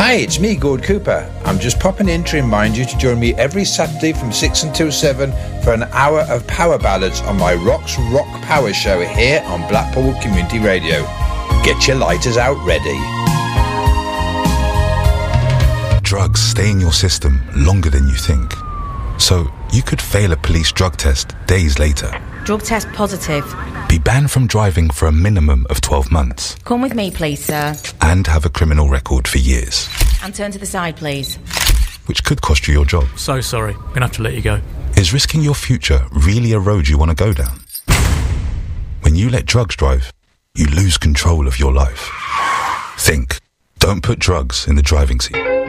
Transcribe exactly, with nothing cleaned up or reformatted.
Hi, it's me, Gord Cooper. I'm just popping in to remind you to join me every Saturday from six until seven for an hour of power ballads on my Rocks Rock Power Show here on Blackpool Community Radio. Get your lighters out ready. Drugs stay in your system longer than you think. So you could fail a police drug test days later. Drug test positive. Be banned from driving for a minimum of twelve months. Come with me, please, sir. And have a criminal record for years. And turn to the side, please. Which could cost you your job. So sorry. I'm going to have to let you go. Is risking your future really a road you want to go down? When you let drugs drive, you lose control of your life. Think. Don't put drugs in the driving seat.